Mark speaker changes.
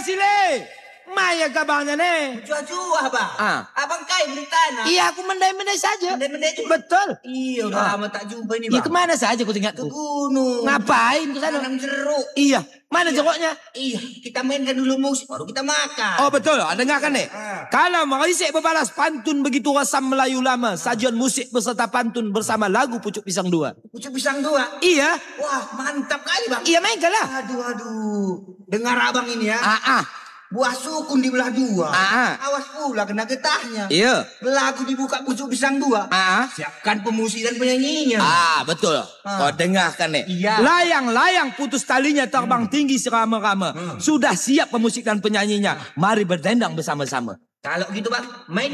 Speaker 1: sile. Maya kabarnya nih.
Speaker 2: Cuah-cuah bang. Abang kai beli tanah.
Speaker 1: Iya aku mendai-mendai saja.
Speaker 2: Mendai-mendai juga.
Speaker 1: Betul.
Speaker 2: Iya udah lama tak jumpa ini
Speaker 1: Iya
Speaker 2: bang.
Speaker 1: kemana saja kau
Speaker 2: Ke
Speaker 1: ingatku?
Speaker 2: gunung.
Speaker 1: Ngapain ke sana?
Speaker 2: Tanam jeruk.
Speaker 1: Iya. Mana jeruknya?
Speaker 2: Iya kita mainkan dulu musik baru kita makan.
Speaker 1: Oh betul, dengarkan nih. Kalau Marisik berbalas pantun begitu rasam Melayu lama, sajian musik beserta pantun bersama lagu Pucuk Pisang 2.
Speaker 2: Pucuk Pisang 2?
Speaker 1: Iya.
Speaker 2: Wah mantap kali bang.
Speaker 1: Iya mainkan lah.
Speaker 2: Aduh. Dengar abang ini ya. Buah sukun dibelah 2. Awas pula kena getahnya.
Speaker 1: Iya.
Speaker 2: Lagu dibuka Pucuk Pisang 2. Siapkan pemusik dan penyanyinya.
Speaker 1: Betul. Kau dengarkan nih.
Speaker 2: Iya.
Speaker 1: Layang-layang putus talinya terbang tinggi serama-rama. Sudah siap pemusik dan penyanyinya. Mari berdendang bersama-sama.
Speaker 2: Kalau gitu bang, main